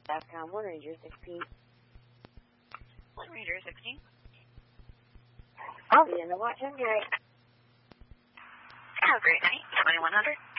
Capcom 1 Ranger 16. 1 Ranger 16. I'll be in the watch. I'm great. Have a great night. 2100.